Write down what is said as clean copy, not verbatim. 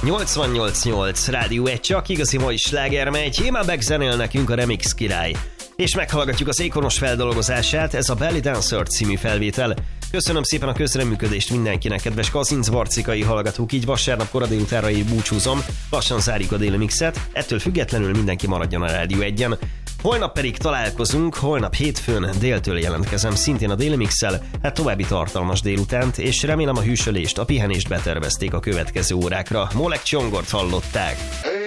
88.8 Rádió 1, csak igazi mai sláger megy. Én már bezenél nekünk a Remix király. És meghallgatjuk az Akonos feldolgozását, ez a Belly Dancer című felvétel. Köszönöm szépen a közreműködést mindenkinek, kedves Kazinc Varcikai hallgatók, így vasárnap kora délutánra így búcsúzom, lassan zárjuk a déli mixet, ettől függetlenül mindenki maradjon a Rádió 1-en. Holnap pedig találkozunk, holnap hétfőn déltől jelentkezem szintén a déli mixel, hát további tartalmas délutánt, és remélem a hűsölést, a pihenést betervezték a következő órákra. Molek Csongort hallották.